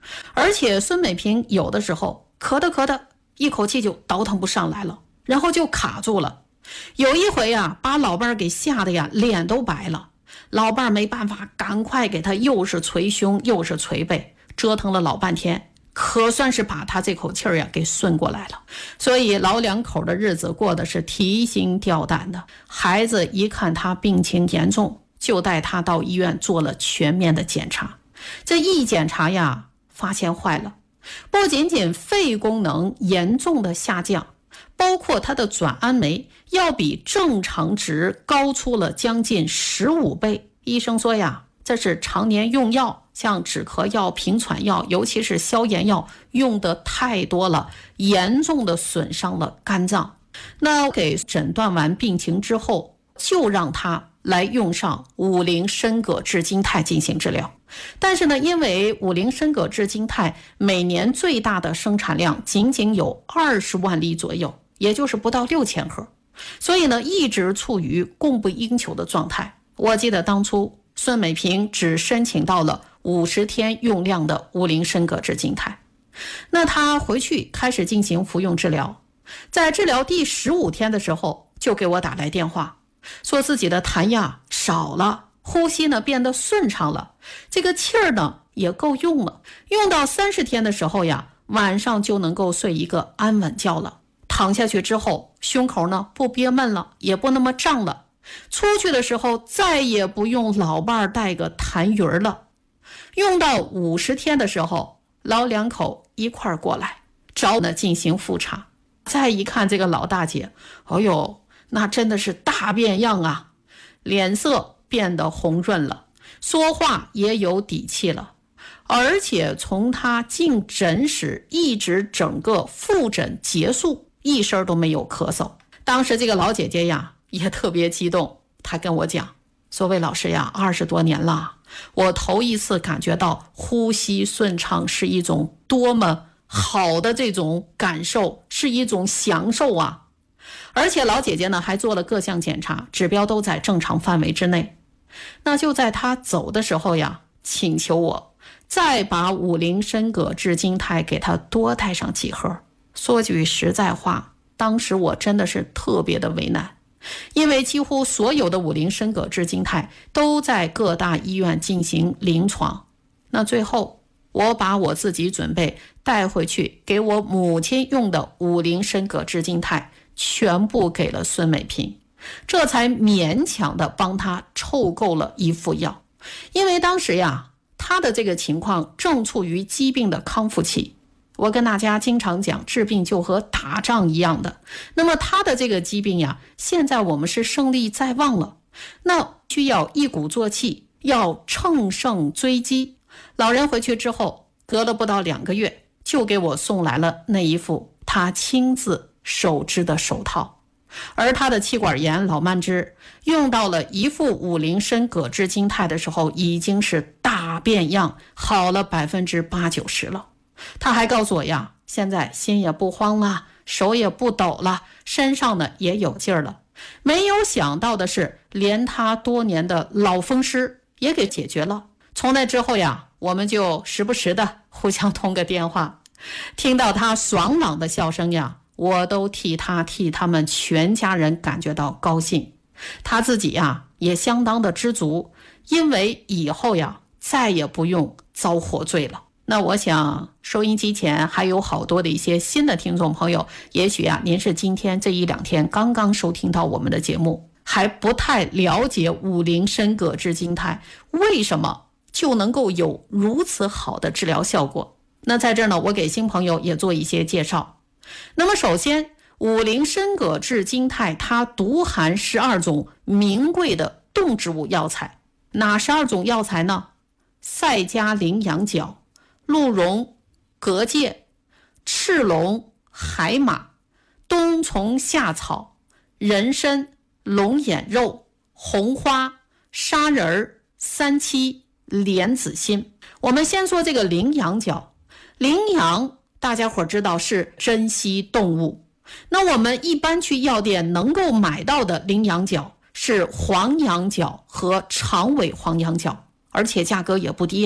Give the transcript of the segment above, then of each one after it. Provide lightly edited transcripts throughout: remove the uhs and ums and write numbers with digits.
而且孙美萍有的时候咳的一口气就倒腾不上来了，然后就卡住了。有一回啊，把老伴儿给吓得呀脸都白了，老伴儿没办法，赶快给他又是捶胸又是捶背，折腾了老半天，可算是把他这口气儿呀给顺过来了。所以老两口的日子过得是提心吊胆的。孩子一看他病情严重，就带他到医院做了全面的检查。这一检查呀，发现坏了，不仅仅肺功能严重的下降，包括他的转氨酶要比正常值高出了将近15倍。医生说呀，这是常年用药，像止咳药、平喘药，尤其是消炎药用的太多了，严重的损伤了肝脏。那给诊断完病情之后，就让他来用上50参苯治金肽进行治疗。但是呢，因为50参苯治金肽每年最大的生产量仅仅有20万粒左右，也就是不到6000盒，所以呢，一直处于供不应求的状态。我记得当初孙美萍只申请到了50天用量的50参苯治金肽，那她回去开始进行服用治疗，在治疗第15天的时候，就给我打来电话，说自己的痰呀少了，呼吸呢变得顺畅了，这个气儿呢也够用了，用到30天的时候呀，晚上就能够睡一个安稳觉了。躺下去之后，胸口呢不憋闷了，也不那么胀了。出去的时候再也不用老伴带个痰盂了。用到50天的时候，老两口一块儿过来找我呢进行复查。再一看这个老大姐，哎呦，那真的是大变样啊，脸色变得红润了，说话也有底气了。而且从她进诊室一直整个复诊结束，一声都没有咳嗽。当时这个老姐姐呀也特别激动，她跟我讲说，魏老师呀，20多年了，我头一次感觉到呼吸顺畅是一种多么好的这种感受，是一种享受啊。而且老姐姐呢还做了各项检查，指标都在正常范围之内。那就在她走的时候呀，请求我再把50参苯治金肽给她多带上几盒。说句实在话，当时我真的是特别的为难，因为几乎所有的50参苯治金肽都在各大医院进行临床。那最后我把我自己准备带回去给我母亲用的50参苯治金肽全部给了孙美萍，这才勉强的帮她凑够了一副药。因为当时呀，她的这个情况正处于疾病的康复期。我跟大家经常讲，治病就和打仗一样的。那么他的这个疾病呀，现在我们是胜利在望了，那需要一鼓作气，要乘胜追击。老人回去之后，隔了不到2个月，就给我送来了那一副他亲自手织的手套。而他的气管炎老慢支用到了一副50参苯治金肽的时候，已经是大变样，好了80%-90%了。他还告诉我呀，现在心也不慌了，手也不抖了，身上呢也有劲儿了。没有想到的是，连他多年的老风湿也给解决了。从那之后呀，我们就时不时的互相通个电话，听到他爽朗的笑声呀，我都替他们全家人感觉到高兴。他自己呀也相当的知足，因为以后呀再也不用遭获罪了。那我想收音机前还有好多的一些新的听众朋友，也许啊您是今天这1-2天刚刚收听到我们的节目，还不太了解50参苯治金肽为什么就能够有如此好的治疗效果。那在这儿呢，我给新朋友也做一些介绍。那么首先50参苯治金肽它独含12种名贵的动植物药材。哪12种药材呢？赛加羚羊角、鹿茸、蛤蚧、赤龙、海马、冬虫夏草、人参、龙眼肉、红花、砂仁、三七、莲子心。我们先说这个羚羊角。羚羊大家伙知道是珍稀动物，那我们一般去药店能够买到的羚羊角是黄羊角和长尾黄羊角，而且价格也不低啊。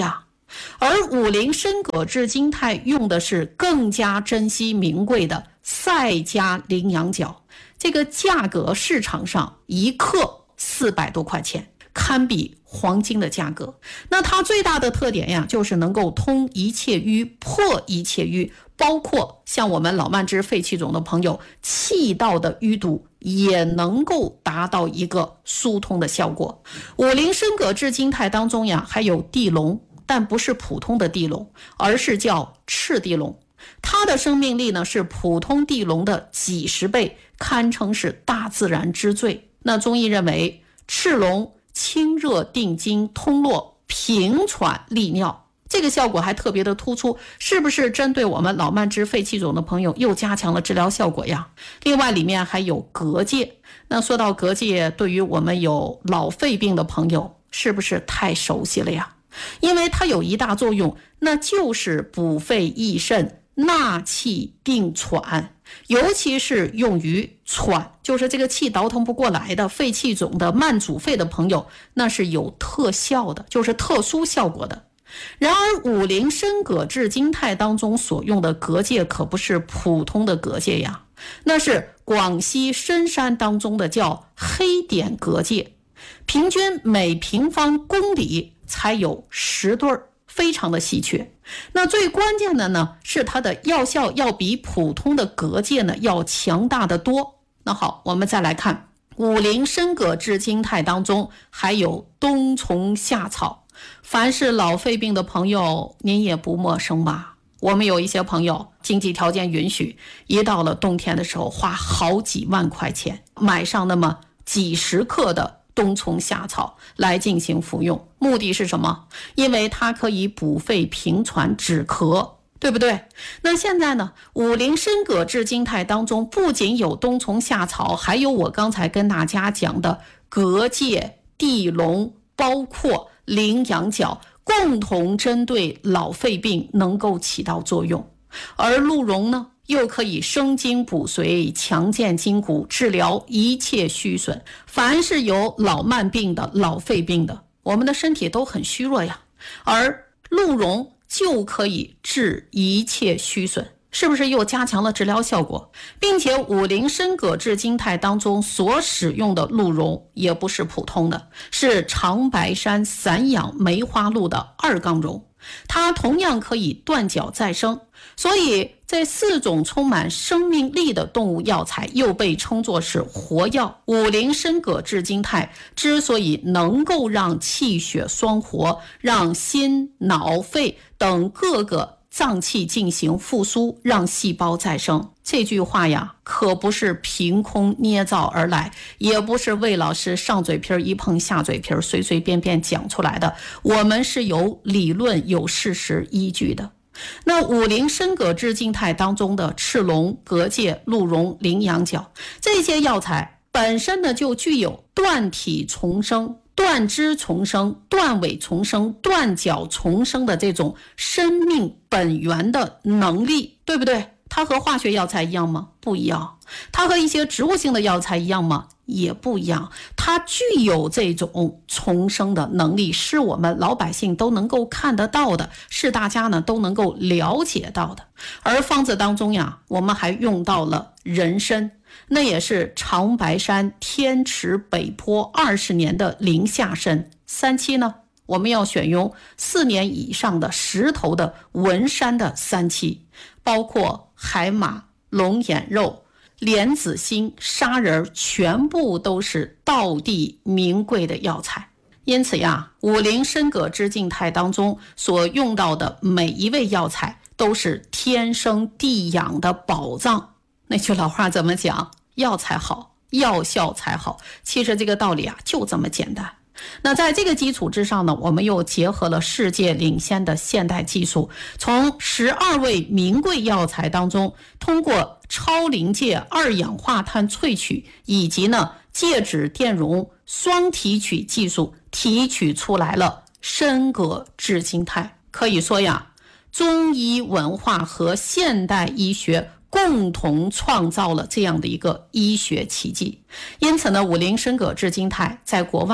而五苓参葛制金肽用的是更加珍稀名贵的赛家羚羊角，这个价格市场上1克400多块钱，堪比黄金的价格。那它最大的特点呀，就是能够通一切瘀，破一切瘀，包括像我们老慢支肺气肿的朋友，气道的淤堵也能够达到一个疏通的效果。五苓参葛制金肽当中呀，还有地龙，但不是普通的地龙，而是叫赤地龙。它的生命力呢是普通地龙的几十倍，堪称是大自然之最。那中医认为赤龙清热定惊、通络、平喘利尿，这个效果还特别的突出，是不是针对我们老慢支肺气肿的朋友又加强了治疗效果呀？另外里面还有蛤蚧，那说到蛤蚧，对于我们有老肺病的朋友是不是太熟悉了呀？因为它有一大作用，那就是补肺益肾、纳气定喘，尤其是用于喘，就是这个气倒腾不过来的肺气肿的慢阻肺的朋友，那是有特效的，就是特殊效果的。然而五苓参葛制金肽当中所用的蛤蚧可不是普通的蛤蚧呀，那是广西深山当中的叫黑点蛤蚧，平均每平方公里才有10对，非常的稀缺。那最关键的呢，是它的药效要比普通的蛤蚧呢要强大的多。那好，我们再来看五苓参葛制金肽当中还有冬虫夏草。凡是老肺病的朋友，您也不陌生吧？我们有一些朋友经济条件允许，一到了冬天的时候，花好几万块钱买上那么几十克的冬虫夏草来进行服用，目的是什么？因为它可以补肺平喘止咳，对不对？那现在呢，五苓参葛制金肽当中不仅有冬虫夏草，还有我刚才跟大家讲的蛤蚧、地龙，包括羚羊角，共同针对老肺病能够起到作用。而鹿茸呢，又可以生津补髓、强健筋骨，治疗一切虚损。凡是有老慢病的、老肺病的，我们的身体都很虚弱呀，而鹿茸就可以治一切虚损，是不是又加强了治疗效果？并且五苓参葛制金肽当中所使用的鹿茸也不是普通的，是长白山散养梅花鹿的2杠茸，它同样可以断脚再生。所以这4种充满生命力的动物药材又被称作是活药。五苓参葛制金肽之所以能够让气血双活，让心、脑、肺等各个脏器进行复苏，让细胞再生，这句话呀，可不是凭空捏造而来，也不是魏老师上嘴皮一碰下嘴皮随随便便讲出来的，我们是有理论有事实依据的。那五苓参葛制金肽当中的赤龙、蛤蚧、鹿茸、羚羊角，这些药材本身呢就具有断体重生、断肢重生、断尾重生、断脚重生的这种生命本源的能力，对不对？它和化学药材一样吗？不一样。它和一些植物性的药材一样吗？也不一样。它具有这种重生的能力，是我们老百姓都能够看得到的，是大家呢都能够了解到的。而方子当中呀，我们还用到了人参，那也是长白山天池北坡20年的林下参。3期呢，我们要选用4年以上的10头的文山的3期，包括海马、龙眼肉、莲子心、砂仁，全部都是道地名贵的药材。因此呀，五苓参葛制金肽当中所用到的每一味药材都是天生地养的宝藏。那句老话怎么讲？药材好，药效才好。其实这个道理啊，就这么简单。那在这个基础之上呢，我们又结合了世界领先的现代技术，从12味名贵药材当中，通过超临界2氧化碳萃取以及呢介质电容双提取技术，提取出来了参葛制金肽。可以说呀，中医文化和现代医学共同创造了这样的一个医学奇迹。因此呢，五苓参葛制金肽在国外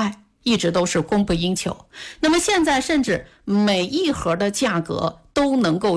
一直都是供不应求。那么现在甚至每一盒的价格都能够